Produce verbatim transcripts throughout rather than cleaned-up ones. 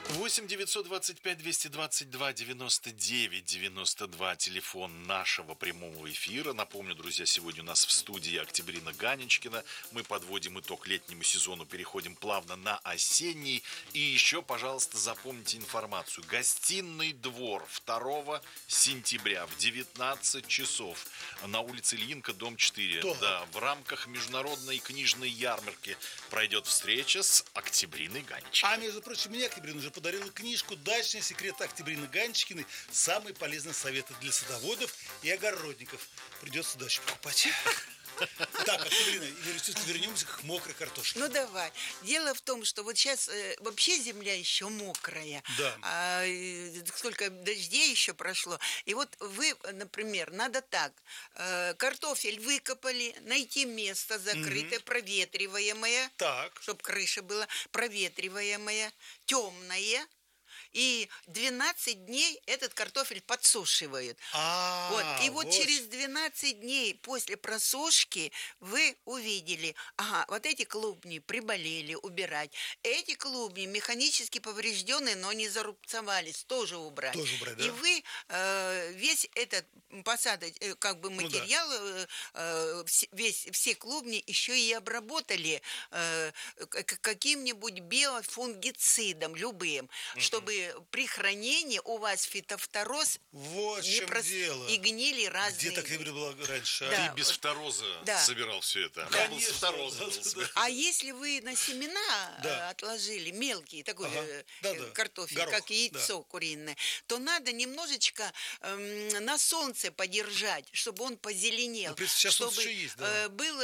восемь девятьсот двадцать пять двести двадцать два девяносто девять девяносто два, телефон нашего прямого эфира. Напомню, друзья, сегодня у нас в студии Октябрина Ганечкина. Мы подводим итог летнему сезону, переходим плавно на осенний. И еще, пожалуйста, запомните информацию. Гостиный двор второго сентября в девятнадцать часов на улице Ильинка, дом четыре. Да. Да, в рамках международной книжной ярмарки пройдет встреча с Октябриной Ганечкиной. А, между прочим, мне Октябрина уже подарила книжку «Дачный секрет» Октябрины Ганечкиной. Самые полезные советы для садоводов и огородников. Придется дачу покупать. Так, Октябрина, вернемся к мокрой картошке. Ну, давай. Дело в том, что вот сейчас э, вообще земля еще мокрая. Да. А, э, сколько дождей еще прошло. И вот вы, например, надо так. Э, картофель выкопали, найти место закрытое, угу. проветриваемое. Так. Чтобы крыша была проветриваемая, темная. И двенадцать дней этот картофель подсушивают. А, вот. И вот, вот через двенадцать дней после просушки вы увидели, ага, вот эти клубни приболели, убирать. Эти клубни механически поврежденные, но не зарубцевались, тоже убрать. Тоже убрать, да? И вы э, весь этот посадок, э, как бы материал, ну, да. э, весь, все клубни еще и обработали э, каким-нибудь биофунгицидом, любым, угу. чтобы при хранении у вас фитофтороз вот не прос... и гнили разные. Где так было раньше? Да. Ты без фтороза да. собирал все это. Да. Был с фторозом. А если вы на семена да. отложили мелкий такой ага. да, да. картофель, горох, как яйцо да. куриное, то надо немножечко эм, на солнце подержать, чтобы он позеленел. Ну, сейчас чтобы есть, да. э, был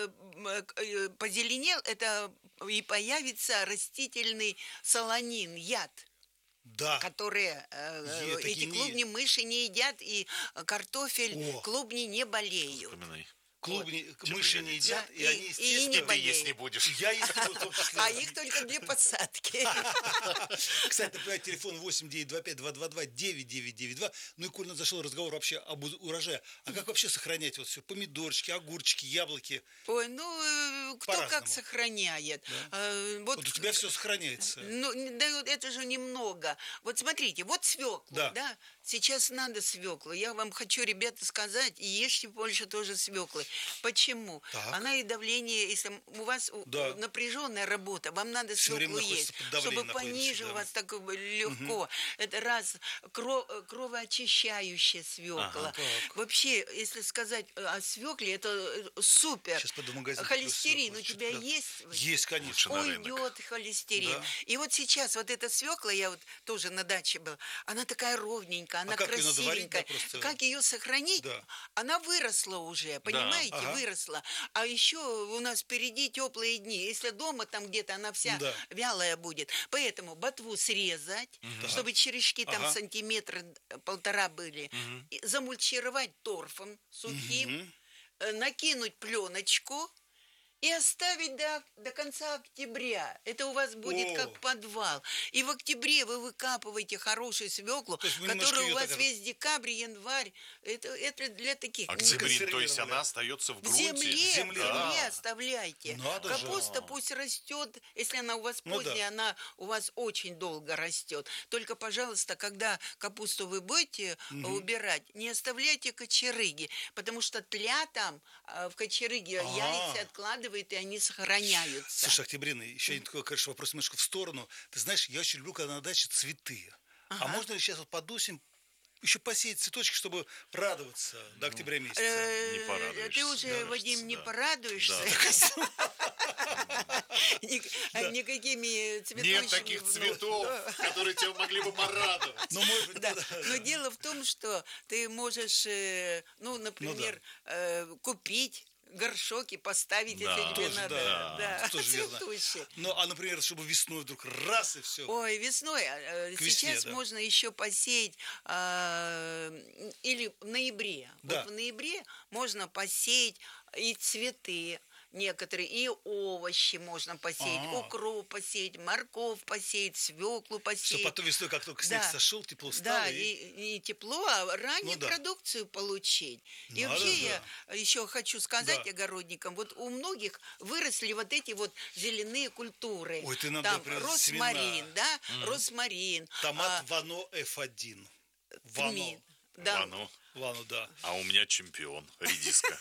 э, позеленел, это и появится растительный солонин, яд. Да. Которые э, эти клубни мыши не едят, и картофель, О. клубни не болеют. Вспоминай. Клубни вот. мыши не едят, да, и, и они, естественно... И не ты есть не будешь. Я есть не буду, в том числе. А их только для посадки. Кстати, например, телефон восемь девятьсот двадцать пять двести двадцать два девять девять девять два. Ну и коль зашел разговор вообще об урожае. А как вообще сохранять вот все? Помидорчики, огурчики, яблоки? Ой, ну, кто По-разному. как сохраняет. Да? А, вот, вот у тебя все сохраняется. Ну, да, это же немного. Вот смотрите, вот свекла, да. да? Сейчас надо свеклу. Я вам хочу, ребята, сказать, и ешьте больше тоже свеклы. Почему? Так. Она и давление, если у вас да. напряженная работа, вам надо Все свеклу есть, чтобы пониже да. у вас так легко. Угу. Это раз, кров, кровоочищающая свекла. Ага, вообще, если сказать о свекле, это супер. Сейчас пойду в магазин. Холестерин у тебя да. есть? Есть, конечно. Уйдет холестерин. Да. И вот сейчас вот эта свекла, я вот тоже на даче была, она такая ровненькая, она а как красивенькая. Ее просто... Как ее сохранить? Да. Она выросла уже, понимаете, да. ага. выросла. А еще у нас впереди теплые дни. Если дома там где-то она вся да. вялая будет. Поэтому ботву срезать, угу. чтобы черешки ага. там сантиметра полтора были. Угу. Замульчировать торфом сухим. Угу. Накинуть пленочку. И оставить до, до конца октября. Это у вас будет О. как подвал. И в октябре вы выкапываете хорошую свеклу, которая у вас так... весь декабрь, январь. Это, это для таких... Октябрь, то есть она остается в грунте? В земле, в земле, да. земле оставляйте. Надо Капуста же. Пусть растет. Если она у вас поздняя, ну, да. она у вас очень долго растет. Только, пожалуйста, когда капусту вы будете угу. убирать, не оставляйте кочерыги. Потому что тля там в кочерыге А-а-а. яйца откладывают, и они сохраняются. Слушай, Октябрина, еще один такой, конечно, вопрос немножко в сторону. Ты знаешь, я очень люблю, когда на даче цветы. Ага. А можно ли сейчас вот под осень еще посеять цветочки, чтобы радоваться ну, до октября месяца? Не порадуешься. Ты уже, Вадим, не порадуешься. Никакими цветочками. Нет таких цветов, которые тебя могли бы порадовать. Но дело в том, что ты можешь, ну, например, купить горшок и поставить, да, если тебе надо. Да, да. Цветущие. Ну, а, например, чтобы весной вдруг раз и все. Ой, весной. К Сейчас весне, да. можно еще посеять а, или в ноябре. Да. Вот в ноябре можно посеять и цветы. некоторые, и овощи можно посеять, А-а. укроп посеять, морковь посеять, свеклу посеять. Что потом весной, как только снег Да. сошел, тепло стало. Да, и... и, и тепло, а раннюю Ну да. продукцию получить. И Надо, вообще да. я еще хочу сказать Да. огородникам, вот у многих выросли вот эти вот зеленые культуры. Ой, ты нам Там прям росмарин, семена. да, росмарин. Томат а, Вано эф один. тмин, Вано. да, Вано. Вано, да. А у меня чемпион. Редиска.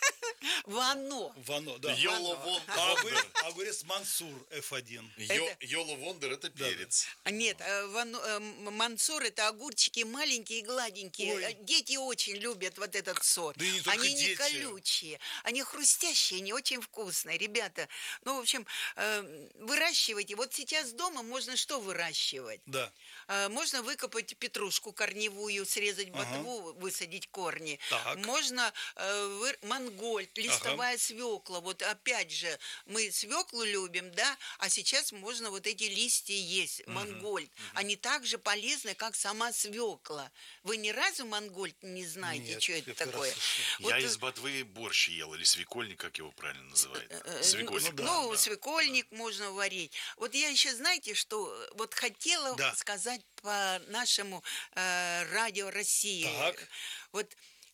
вано. Вано, да. Йоло вон- А огурец, Вондер. а огурец Мансур эф один. Йо- Это- Йоло Вондер это перец. А Нет, э, вано- э, м- мансур это огурчики маленькие и гладенькие. Ой. Э, Дети очень любят вот этот сорт. Да и не только они не дети. колючие, они хрустящие, они очень вкусные, ребята. Ну, в общем, э, выращивайте. Вот сейчас дома можно что выращивать? Да. Э, Можно выкопать петрушку корневую, срезать Ага. ботву, высадить корни. Так. Можно э, вы- мангольд, листовая свекла. Вот опять же, мы свеклу любим, да, а сейчас можно вот эти листья есть, мангольд. Они так же полезны, как сама свекла. Вы ни разу мангольд не знаете, Нет, что я это первый такое? раз слышу. Вот, Я э, из ботвы борщ ел, или свекольник, как его правильно называют. Э, Свекольник. Ну, да, ну, да. свекольник можно варить. Вот я еще, знаете, что э, вот хотела Да. сказать по нашему э, радио России. Так. Вот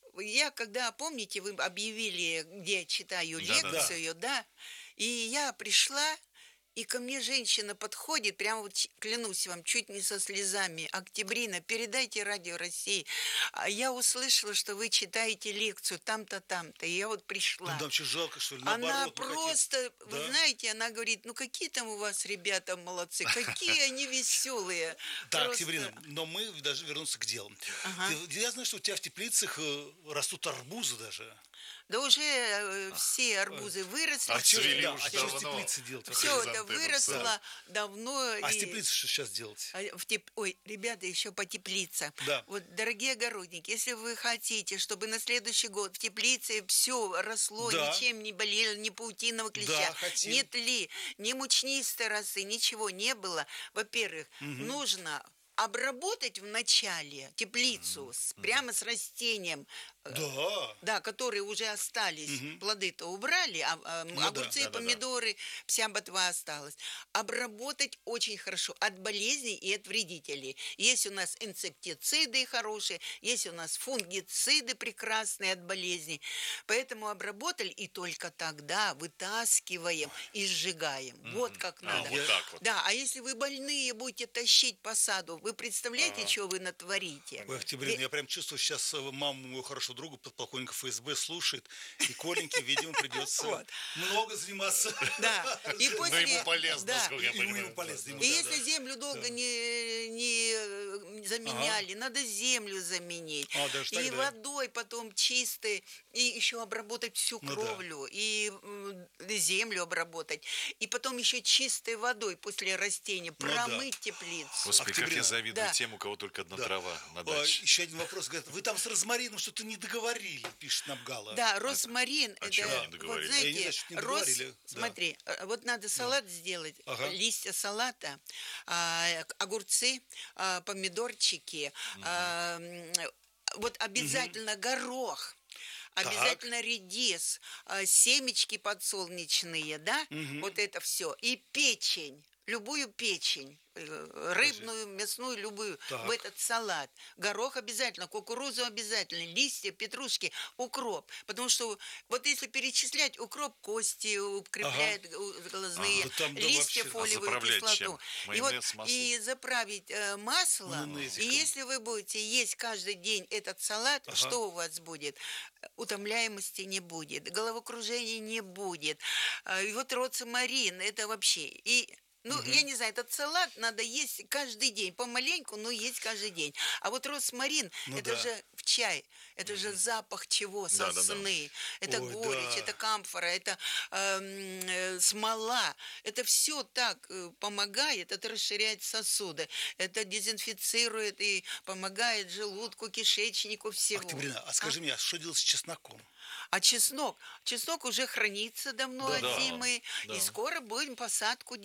я, когда, помните, вы объявили, где я читаю Да, да, да. лекцию, да, и я пришла, и ко мне женщина подходит, прямо вот, ч- клянусь вам, чуть не со слезами. Октябрина, передайте Радио России. А я услышала, что вы читаете лекцию там-то, там-то. И я вот пришла. Ну, нам что, жалко, что ли? Она Наоборот, мы хотим- просто, вы Да? знаете, она говорит, ну какие там у вас ребята молодцы, какие они веселые. Так, Просто- Октябрина, но мы должны вернуться к делу. Ага. Ты- я знаю, что у тебя в теплицах э, растут арбузы даже. Да уже э, все арбузы выросли. Отцвели Да, уже а что с давно. теплицей делать? Все это Хризантемы, выросло да. давно. А с и- теплицей что сейчас делать? А, в теп- Ой, ребята, еще по теплицам. Да. Вот, дорогие огородники, если вы хотите, чтобы на следующий год в теплице все росло, Да. ничем не болело, ни паутиного клеща, Да, хотим. ни тли, ни мучнистой росы, ничего не было. Во-первых, нужно обработать вначале теплицу с- прямо с растением, э, Да. да, которые уже остались, плоды-то убрали, а, а, Ну да, огурцы, да-да-да. помидоры, вся ботва осталась. Обработать очень хорошо от болезней и от вредителей. Есть у нас инсектициды хорошие, есть у нас фунгициды прекрасные от болезней. Поэтому обработали и только тогда вытаскиваем и сжигаем. Вот как А, надо. вот так вот. Да, а если вы больные будете тащить по саду, вы представляете, что вы натворите? Ой, Октябрина, я прям чувствую, сейчас мама моего хорошего друга, подполковника эф эс бэ, слушает, и Коленьке, видимо, придется Вот. много заниматься. Да, и Но после... ему полезно, да. сколько я Ему- ему понимаю. полезно, ему И Да, если да. землю долго не, не э, заменяли, надо землю заменить. А, даже и так, да? водой потом чистой, и еще обработать всю Ну да. кровлю, и м, землю обработать. И потом еще чистой водой после растения Ну да. промыть теплицу. Господи, как я Октябрина. завидую Да. тем, у кого только одна Да. трава на А, даче. еще один вопрос. Говорят, вы там с розмарином что-то не договорили, пишет нам Гала. Да, росмарин, А это, чего не вот договорили? Я не знаете, знаю, что не рос, договорили, да. смотри, э, вот надо салат сделать, Ага. листья салата, а, огурцы, а, помидорчики, а, м, вот обязательно горох. Обязательно редис, а, семечки подсолнечные, да, вот это все. И печень, любую печень, э, рыбную, мясную, любую, Так. в этот салат. Горох обязательно, кукурузу обязательно, листья, петрушки, укроп. Потому что вот если перечислять, укроп кости укрепляет г- глазные, Ага. Да там, да, листья вообще. А фолиевую заправлять кислоту. чем? И, вот, Майонез, масло? и заправить э, маслом. И Майонезиком. если вы будете есть каждый день этот салат, Ага. что у вас будет? Утомляемости не будет, головокружения не будет. А, И вот роцимарин, это вообще... И ну, я не знаю, этот салат надо есть каждый день, помаленьку, но есть каждый день. А вот росмарин, Ну это да. же в чай, это же запах чего? Да, да, да. Сосны, это Ой, горечь, да. это камфора, это эм, э, смола. Это все так э, помогает, это расширяет сосуды, это дезинфицирует и помогает желудку, кишечнику, всего. Октябрина, а скажи мне, а что делать с чесноком? А чеснок? Чеснок уже хранится давно Да, от да, зимы, да. и скоро будем посадку делать.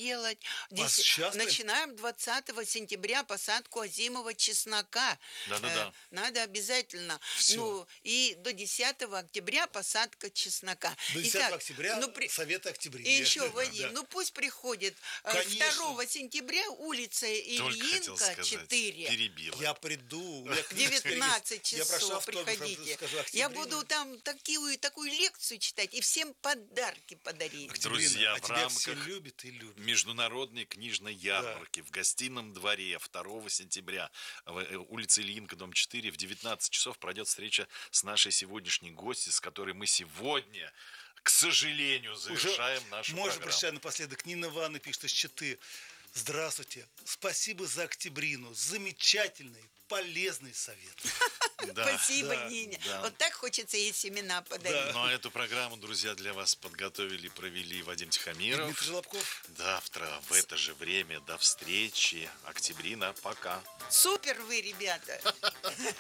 Здесь начинаем двадцатого сентября посадку озимого чеснока. Да-да-да. Надо обязательно. Всё. Ну, и до десятого октября посадка чеснока. До десятого Итак, октября ну, при... Совет октября. И еще, Вадим, Да. ну пусть приходит. Конечно. второго сентября улица Ильинка, четыре. Перебила. Я приду. девятнадцать Я прошу часов автограф, приходите. скажу, Я Октябрина. буду там такую, такую лекцию читать и всем подарки подарить. Друзья, а в тебя все рамках любят и любят. Международной книжной ярмарки в гостином дворе второго сентября, в улице Ильинка, дом четыре, в девятнадцать часов пройдет встреча с нашей сегодняшней гостью, с которой мы сегодня, к сожалению, завершаем Уже нашу можно программу. прочитать напоследок. Нина Ивановна пишет из Читы. Здравствуйте. Спасибо за октябрину. Замечательный, полезный совет. Да, Спасибо, да, Нине. да. Вот так хочется ей семена подарить. Ну а эту программу, друзья, для вас подготовили и провели Вадим И Тихомиров. Дмитрий Желобков. Завтра в это же время. До встречи. Октябрина. Пока. Супер вы, ребята.